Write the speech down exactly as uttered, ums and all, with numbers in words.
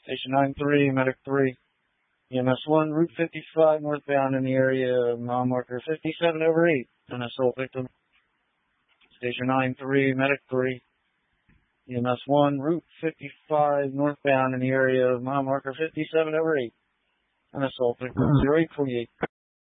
Station nine three, Medic three. E M S one, Route fifty-five, northbound in the area, mile marker fifty-seven over eight. An assault victim. Station nine three, Medic three. E M S one, Route fifty-five, northbound in the area, mile marker fifty-seven over eight. An assault victim, zero eight forty-eight.